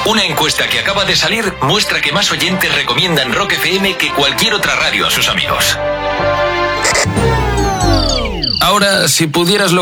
Una encuesta que acaba de salir muestra que más oyentes recomiendan Rock FM que cualquier otra radio a sus amigos. Ahora, si pudieras